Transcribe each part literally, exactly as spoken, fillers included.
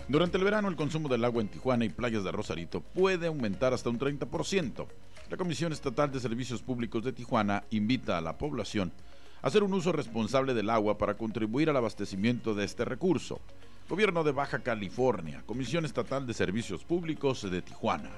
Durante el verano, el consumo del agua en Tijuana y playas de Rosarito puede aumentar hasta un treinta por ciento. La Comisión Estatal de Servicios Públicos de Tijuana invita a la población a hacer un uso responsable del agua para contribuir al abastecimiento de este recurso. Gobierno de Baja California, Comisión Estatal de Servicios Públicos de Tijuana.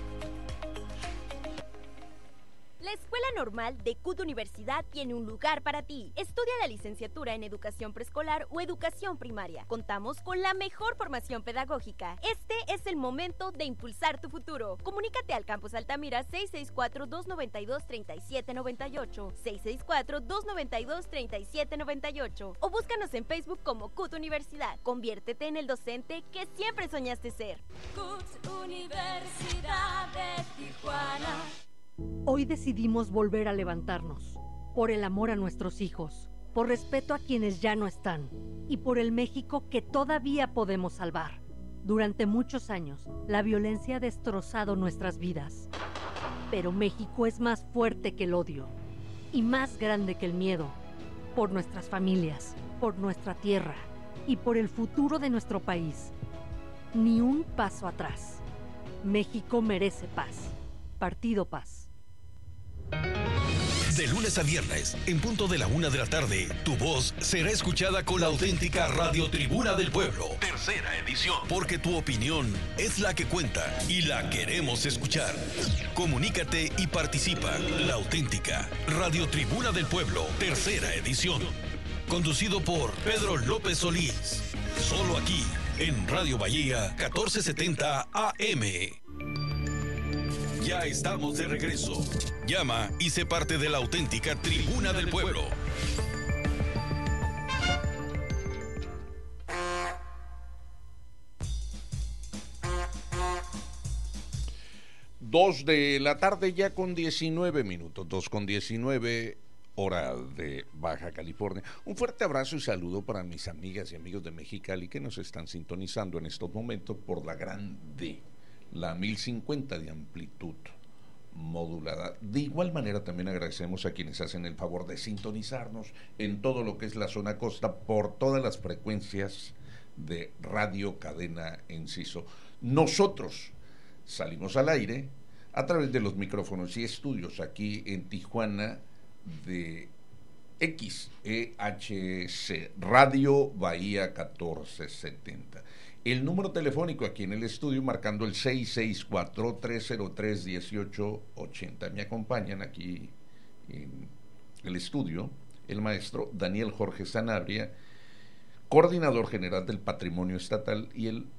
La Escuela Normal de C U T Universidad tiene un lugar para ti. Estudia la licenciatura en Educación Preescolar o Educación Primaria. Contamos con la mejor formación pedagógica. Este es el momento de impulsar tu futuro. Comunícate al Campus Altamira seis seis cuatro, dos nueve dos, tres siete nueve ocho, seis seis cuatro, dos nueve dos, tres siete nueve ocho o búscanos en Facebook como C U T Universidad. Conviértete en el docente que siempre soñaste ser. C U T Universidad de Tijuana. Hoy decidimos volver a levantarnos, por el amor a nuestros hijos, por respeto a quienes ya no están y por el México que todavía podemos salvar. Durante muchos años, la violencia ha destrozado nuestras vidas, pero México es más fuerte que el odio y más grande que el miedo, por nuestras familias, por nuestra tierra y por el futuro de nuestro país. Ni un paso atrás. México merece paz. Partido Paz. De lunes a viernes, en punto de la una de la tarde, tu voz será escuchada con la auténtica Radio Tribuna del Pueblo. Tercera edición. Porque tu opinión es la que cuenta y la queremos escuchar. Comunícate y participa. La auténtica Radio Tribuna del Pueblo. Tercera edición. Conducido por Pedro López Solís. Solo aquí, en Radio Bahía catorce setenta A M. Ya estamos de regreso. Llama y sé parte de la auténtica Tribuna del Pueblo. Dos de la tarde ya con diecinueve minutos, dos con diecinueve, hora de Baja California. Un fuerte abrazo y saludo para mis amigas y amigos de Mexicali que nos están sintonizando en estos momentos por la gran D, la mil cincuenta de amplitud modulada. De igual manera también agradecemos a quienes hacen el favor de sintonizarnos en todo lo que es la zona costa por todas las frecuencias de Radio Cadena Enciso. Nosotros salimos al aire a través de los micrófonos y estudios aquí en Tijuana de X E H C, Radio Bahía catorce setenta. El número telefónico aquí en el estudio marcando el seis seis cuatro, tres cero tres, uno ocho ocho cero. Me acompañan aquí en el estudio el maestro Daniel Jorge Sanabria, coordinador general del Patrimonio Estatal, y el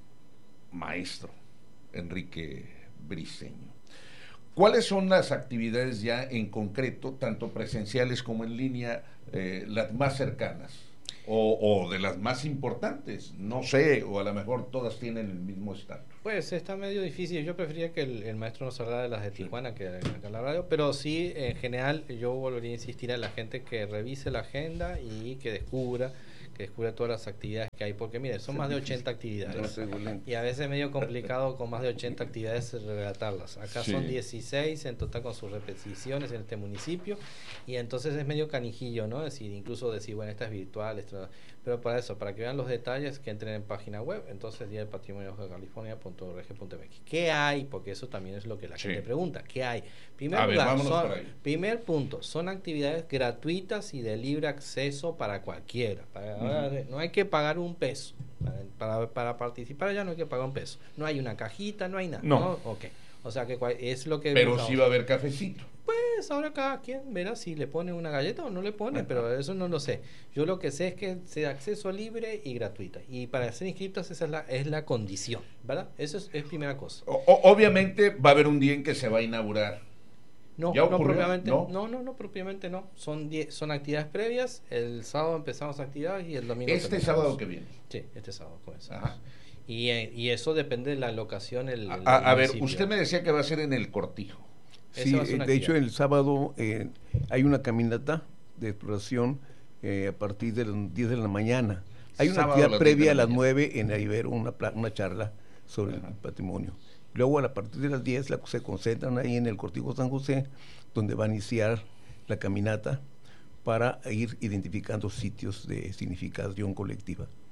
maestro Enrique Briceño. ¿Cuáles son las actividades ya en concreto, tanto presenciales como en línea, eh, las más cercanas? O, o de las más importantes, no sé, o a lo mejor todas tienen el mismo estatus. Pues está medio difícil. Yo preferiría que el, el maestro nos hablara de las de Tijuana, sí, que de la radio, pero sí, en general, yo volvería a insistir a la gente que revise la agenda y que descubra, que descubra todas las actividades que hay, porque mire, son más de ochenta actividades y a veces es medio complicado con más de ochenta actividades relatarlas. Acá sí son dieciséis en total con sus repeticiones en este municipio, y entonces es medio canijillo, ¿no? Es decir, incluso decir, bueno, esta es virtual, esta... pero para eso, para que vean los detalles, que entren en página web, entonces día del patrimonio de California punto org punto m x. ¿Qué hay? Porque eso también es lo que la sí. gente pregunta. ¿Qué hay? Primer, ver, lugar, son, primer punto, son actividades gratuitas y de libre acceso para cualquiera. Para, uh-huh. No hay que pagar un peso. Para, para, para participar ya no hay que pagar un peso. No hay una cajita, no hay nada. No. ¿no? Okay. O sea que es lo que... Pero sí va a haber cafecito. Pues ahora cada quien verá si le pone una galleta o no le pone, pero eso no lo sé. Yo lo que sé es que sea acceso libre y gratuita. Y para ser inscritos esa es la, es la condición, ¿verdad? Eso es, es primera cosa. O, obviamente va a haber un día en que se va a inaugurar. No, no propiamente, ¿No? no, no, no propiamente no. Son diez, son actividades previas. El sábado empezamos actividades y el domingo. Este terminamos. Sábado que viene. Sí, este sábado comenzamos. Y, y eso depende de la locación. El, el a, a ver, usted me decía que va a ser en el Cortijo. Sí, de actividad. Hecho el sábado eh, hay una caminata de exploración eh, a partir de las diez de la mañana. Hay una sábado actividad previa a las nueve en Ibero, una, una charla sobre Ajá. el patrimonio. Luego a partir de las diez la, se concentran ahí en el Cortijo San José, donde va a iniciar la caminata para ir identificando sitios de significación colectiva.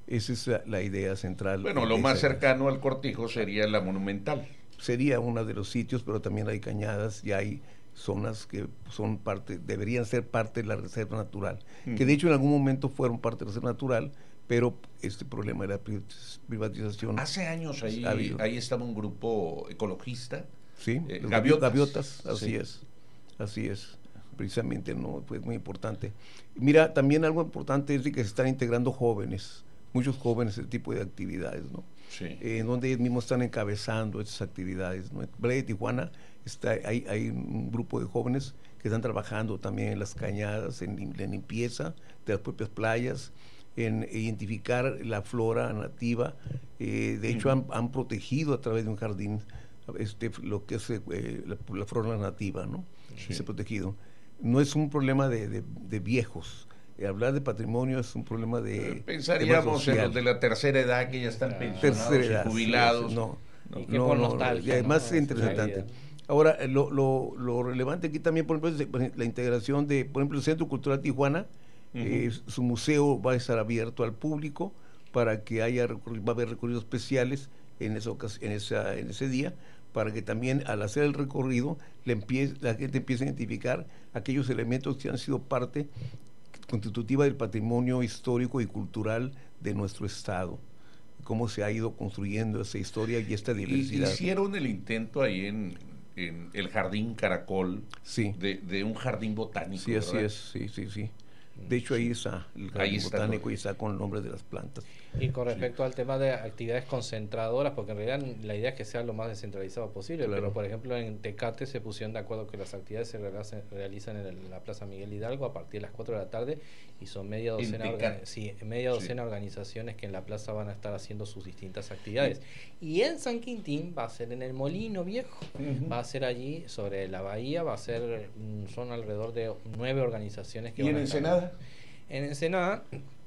Esa es la, la idea central. Bueno, lo más cercano al Cortijo sería la Monumental. Sería uno de los sitios, pero también hay cañadas y hay zonas que son parte, deberían ser parte de la reserva natural, uh-huh. que de hecho en algún momento fueron parte de la reserva natural, pero este problema de la privatización. Hace años ahí, ahí estaba un grupo ecologista. Sí, eh, los gaviotas. gaviotas, así sí. es, así es, precisamente, no, pues muy importante. Mira, también algo importante es de que se están integrando jóvenes, muchos jóvenes, ese tipo de actividades, ¿no? Sí. Eh, en donde ellos mismos están encabezando estas actividades, ¿no? En Playa de Tijuana está, hay, hay un grupo de jóvenes que están trabajando también en las cañadas, en, en limpieza de las propias playas, en identificar la flora nativa. Eh, de hecho, han, han protegido a través de un jardín este, lo que es eh, la, la flora nativa, ¿no? Sí. Ese protegido. No es un problema de, de, de viejos. Eh, hablar de patrimonio es un problema de... Pensaríamos en los de la tercera edad que ya están pensionados edad, y jubilados. Sí, no, no, y no, no, no, y además ¿no? es interesante. Ahora, lo, lo, lo relevante aquí también, por ejemplo, es la integración de, por ejemplo, el Centro Cultural Tijuana. Uh-huh. eh, su museo va a estar abierto al público para que haya, va a haber recorridos especiales en, esa ocasión, en, esa, en ese día, para que también al hacer el recorrido le empiece, la gente empiece a identificar aquellos elementos que han sido parte constitutiva del patrimonio histórico y cultural de nuestro estado, cómo se ha ido construyendo esa historia y esta diversidad. Hicieron el intento ahí en, en el Jardín Caracol, sí. de, de un jardín botánico, sí, ¿verdad? Así es, sí, sí, sí. De hecho, ahí está el jardín ahí está botánico todo. Y está con el nombre de las plantas. Y con respecto sí. al tema de actividades concentradoras, porque en realidad la idea es que sea lo más descentralizado posible, claro. pero por ejemplo en Tecate se pusieron de acuerdo que las actividades se realizan, realizan en, el, en la Plaza Miguel Hidalgo a partir de las cuatro de la tarde y son media docena, orga, sí, media docena sí. organizaciones que en la plaza van a estar haciendo sus distintas actividades. Sí. Y en San Quintín va a ser en el Molino Viejo, uh-huh. va a ser allí sobre la bahía, va a ser, son alrededor de nueve organizaciones que ¿Y van en a estar. Ensenada? En Ensenada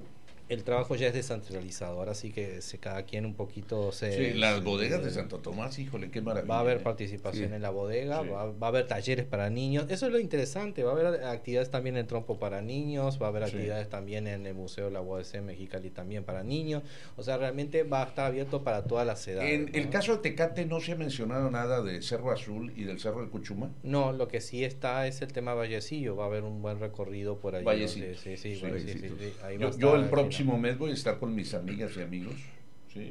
el trabajo ya es descentralizado, ahora sí que se, cada quien un poquito se... Sí, las se, bodegas de Santo Tomás, híjole, qué maravilla. Va a haber participación sí. en la bodega, sí. va, va a haber talleres para niños, eso es lo interesante, va a haber actividades también en Trompo para niños, va a haber sí. actividades también en el Museo de la U A D C Mexicali también para niños, o sea, realmente va a estar abierto para todas las edades. En ¿no? el caso de Tecate no se ha mencionado nada de Cerro Azul y del Cerro del Cuchuma. No, lo que sí está es el tema Vallecillo, va a haber un buen recorrido por ahí. Vallecillo. Sí, sí, sí, sí, sí, sí, sí. Ahí yo, yo el próximo ¿no? mes voy a estar con mis amigas y amigos. ¿Sí?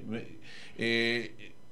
Eh,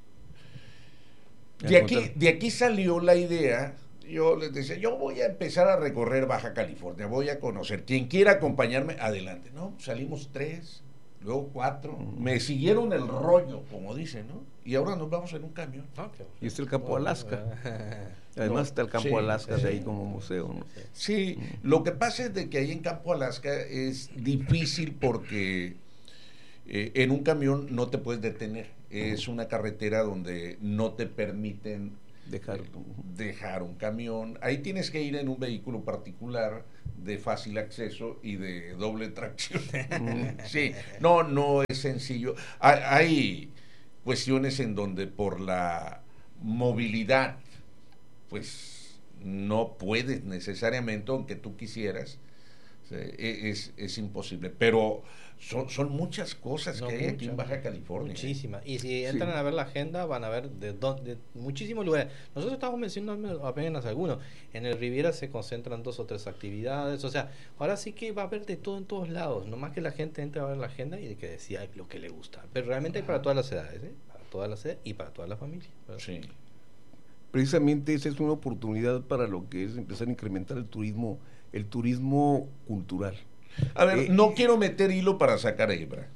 de, aquí, de aquí salió la idea, yo les decía, yo voy a empezar a recorrer Baja California, voy a conocer, quien quiera acompañarme, adelante, ¿no? Salimos tres, luego cuatro, uh-huh. me siguieron el rollo, como dicen, ¿no? Y ahora nos vamos en un camión. Okay. Y está el Campo Alaska. Además no, está el Campo sí, Alaska sí, de ahí como museo, ¿no? Sí, uh-huh. lo que pasa es de que ahí en Campo Alaska es difícil porque eh, en un camión no te puedes detener. Es una carretera donde no te permiten dejar, eh, dejar un camión. Ahí tienes que ir en un vehículo particular de fácil acceso y de doble tracción. Sí, no, no es sencillo. Hay, hay cuestiones en donde por la movilidad, pues no puedes necesariamente, aunque tú quisieras, es, es imposible. Pero son, son muchas cosas no, que hay muchas, aquí en Baja California. Muchísimas. Y si entran sí. a ver la agenda, van a ver de, do, de muchísimos lugares. Nosotros estamos mencionando apenas algunos. En el Riviera se concentran dos o tres actividades. O sea, ahora sí que va a haber de todo en todos lados. No más que la gente entre a ver la agenda y de que decida lo que le gusta. Pero realmente hay para todas las edades, ¿eh? Para todas las edades y para todas las familias. Sí. Precisamente esa es una oportunidad para lo que es empezar a incrementar el turismo, el turismo cultural. A ver, eh, no eh, quiero meter hilo para sacar hebra.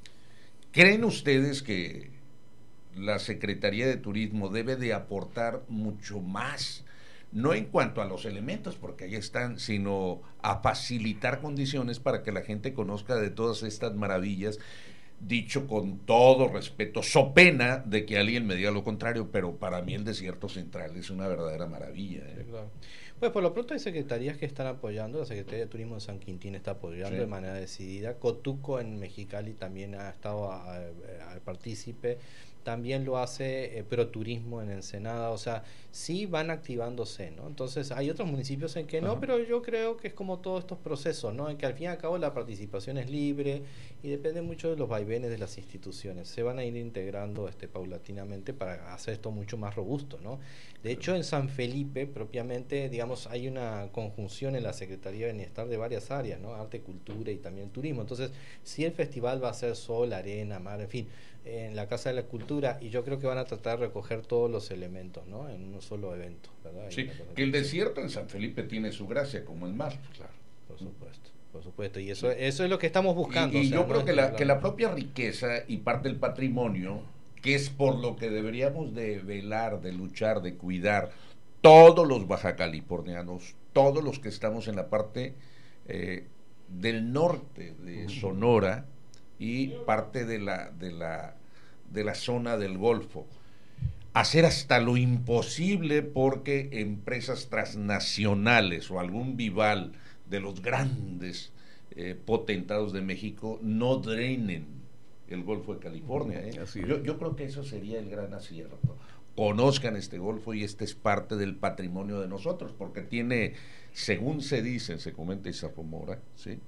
¿Creen ustedes que la Secretaría de Turismo debe de aportar mucho más? No en cuanto a los elementos, porque ahí están, sino a facilitar condiciones para que la gente conozca de todas estas maravillas, dicho con todo respeto, so pena de que alguien me diga lo contrario, pero para mí el desierto central es una verdadera maravilla. ¿eh? Claro. Pues por lo pronto hay secretarías que están apoyando, la Secretaría de Turismo de San Quintín está apoyando sí. de manera decidida, Cotuco en Mexicali también ha estado a, a, a partícipe, también lo hace eh, Proturismo en Ensenada, o sea, sí van activándose, ¿no? Entonces hay otros municipios en que no, uh-huh. pero yo creo que es como todos estos procesos, ¿no? En que al fin y al cabo la participación es libre y depende mucho de los vaivenes vaivenes de las instituciones. Se van a ir integrando este, paulatinamente para hacer esto mucho más robusto, ¿no? De hecho, en San Felipe, propiamente, digamos, hay una conjunción en la Secretaría de Bienestar de varias áreas, ¿no? Arte, cultura y también turismo. Entonces, si el festival va a ser sol, arena, mar, en fin, en la Casa de la Cultura, y yo creo que van a tratar de recoger todos los elementos, ¿no? En un solo evento, ¿verdad? Sí, que el desierto en San Felipe tiene su gracia, como el mar. Claro, por supuesto. Por supuesto, y eso, eso es lo que estamos buscando. Y, y o sea, yo creo ¿no? que la, que la propia riqueza y parte del patrimonio, que es por lo que deberíamos de velar, de luchar, de cuidar, todos los bajacalifornianos, todos los que estamos en la parte eh, del norte de Sonora y parte de la, de la, de la zona del Golfo, hacer hasta lo imposible porque empresas transnacionales o algún vival de los grandes eh, potentados de México no drenen el Golfo de California. ¿eh? Yo, yo creo que eso sería el gran acierto. Conozcan este Golfo y este es parte del patrimonio de nosotros, porque tiene, según se dice, se comenta y se rumora, ¿sí?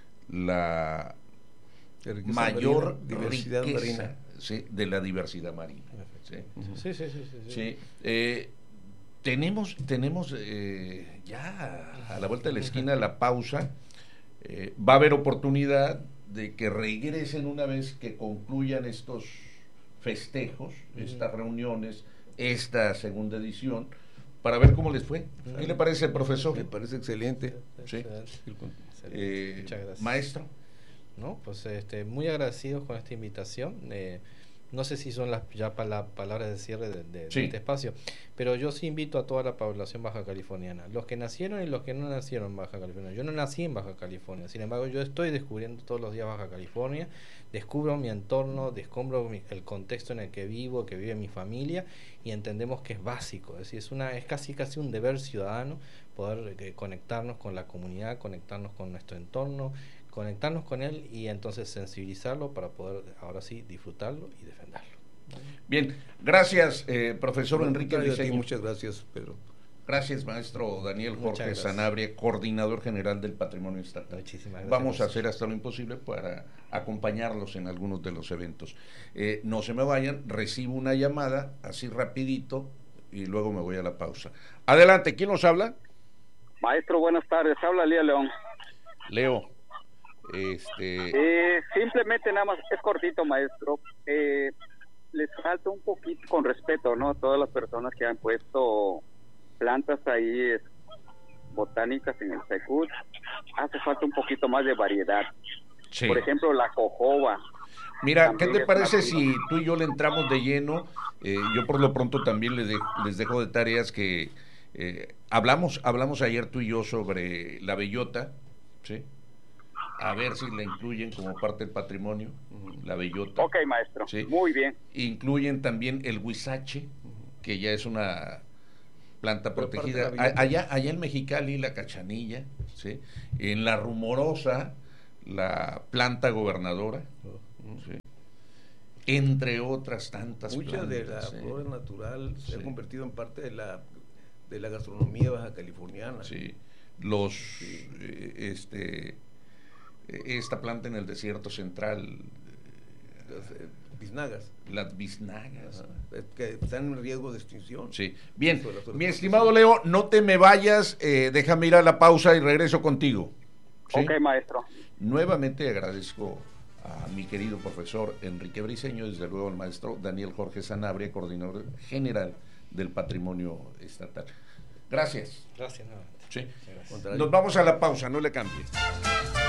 la mayor marina, riqueza marina. ¿Sí? de la diversidad marina. ¿Sí? Uh-huh. sí, sí, sí, sí, sí. ¿Sí? Eh, Tenemos, tenemos eh, ya a la vuelta de la esquina la pausa. Eh, va a haber oportunidad de que regresen una vez que concluyan estos festejos, uh-huh. estas reuniones, esta segunda edición, para ver cómo les fue. Uh-huh. ¿Qué le parece, profesor? Me parece excelente. Sí. Excelente. Eh, Muchas gracias. Maestro. No, pues este, muy agradecidos con esta invitación. Eh, No sé si son las ya pala, palabras de cierre de, de, sí. de este espacio, pero yo sí invito a toda la población baja californiana, los que nacieron y los que no nacieron en Baja California. Yo no nací en Baja California, sin embargo yo estoy descubriendo todos los días Baja California, descubro mi entorno, descubro mi, el contexto en el que vivo, que vive mi familia, y entendemos que es básico, es decir, es, una, es casi casi un deber ciudadano poder eh, conectarnos con la comunidad, conectarnos con nuestro entorno, conectarnos con él y entonces sensibilizarlo para poder ahora sí disfrutarlo y defenderlo. Bien, gracias eh, profesor bueno, Enrique Briceño. Muchas gracias, Pedro. Gracias, maestro Daniel Jorge Sanabria, coordinador general del Patrimonio Estatal. Muchísimas gracias. Vamos a hacer hasta lo imposible para acompañarlos en algunos de los eventos. Eh, no se me vayan, recibo una llamada así rapidito y luego me voy a la pausa. Adelante, ¿quién nos habla? Maestro, buenas tardes, habla Leo León. Leo. Este... Eh, simplemente nada más, es cortito, maestro. Eh, les falta un poquito, con respeto, ¿no? Todas las personas que han puesto plantas ahí es, botánicas en el Secut, hace falta un poquito más de variedad. Sí. Por ejemplo, la jojoba. Mira, ¿qué te parece si tú y yo le entramos de lleno? Eh, yo por lo pronto también les, de, les dejo de tareas que eh, hablamos, hablamos ayer tú y yo sobre la bellota, ¿sí? A ver si la incluyen como parte del patrimonio, uh-huh. la bellota. Ok, maestro, ¿sí? Muy bien. Incluyen también el huizache, uh-huh. que ya es una planta Pero protegida. Allá, allá en Mexicali, la cachanilla, ¿sí? En la rumorosa, la planta gobernadora, uh-huh. ¿sí? Entre otras tantas Mucha plantas. Mucha de la ¿sí? flora natural se sí. ha convertido en parte de la, de la gastronomía baja californiana. Sí, los, sí. Eh, este... esta planta en el desierto central, las eh, biznagas, las biznagas uh-huh. que están en riesgo de extinción. Sí, bien, mi estimado Leo, no te me vayas, eh, déjame ir a la pausa y regreso contigo. ¿Sí? Ok, maestro. Nuevamente agradezco a mi querido profesor Enrique Briceño, desde luego al maestro Daniel Jorge Sanabria, coordinador general del Patrimonio Estatal. Gracias. Gracias, nuevamente. Sí. Gracias. Nos vamos a la pausa, no le cambie.